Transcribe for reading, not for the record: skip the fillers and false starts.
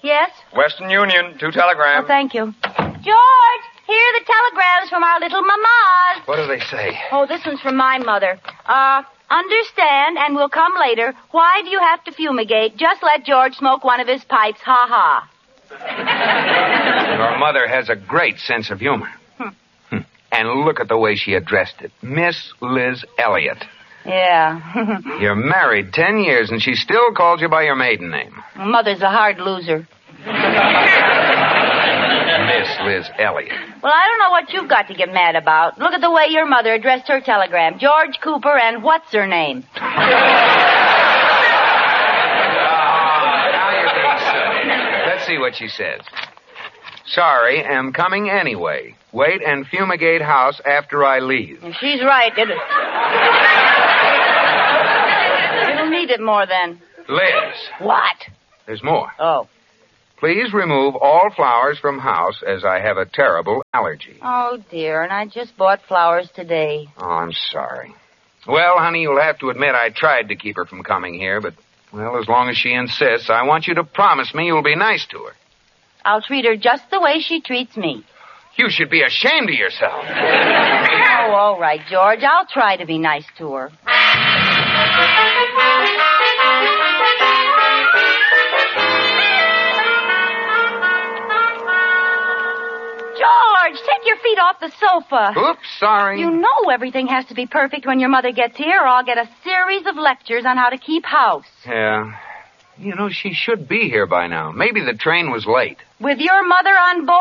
Yes? Western Union, 2 telegrams. Oh, thank you. George, here are the telegrams from our little mamas. What do they say? Oh, this one's from my mother. Understand and will come later. Why do you have to fumigate? Just let George smoke one of his pipes. Ha ha. Your mother has a great sense of humor. And look at the way she addressed it. Miss Liz Elliott. Yeah. You're married 10 years, and she still calls you by your maiden name. Mother's a hard loser. Miss Liz Elliott. Well, I don't know what you've got to get mad about. Look at the way your mother addressed her telegram. George Cooper and what's her name? Now you're being silly. Let's see what she says. Sorry, am coming anyway. Wait and fumigate house after I leave. She's right. It'll need it more then. Liz. What? There's more. Oh. Please remove all flowers from house as I have a terrible allergy. Oh, dear, and I just bought flowers today. Oh, I'm sorry. Well, honey, you'll have to admit I tried to keep her from coming here, but, well, as long as she insists, I want you to promise me you'll be nice to her. I'll treat her just the way she treats me. You should be ashamed of yourself. Oh, all right, George. I'll try to be nice to her. George, take your feet off the sofa. Oops, sorry. You know everything has to be perfect when your mother gets here, or I'll get a series of lectures on how to keep house. Yeah. You know, she should be here by now. Maybe the train was late. With your mother on board?